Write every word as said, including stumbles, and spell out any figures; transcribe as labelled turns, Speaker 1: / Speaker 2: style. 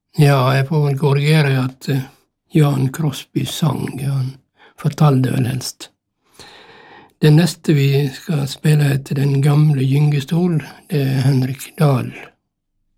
Speaker 1: Ja, jeg får vel korrigere at eh, Jan Crosby sang, han fortalte vel helst. Det neste vi skal spille etter Den gamle gyngestol, det er Henrik Dahl.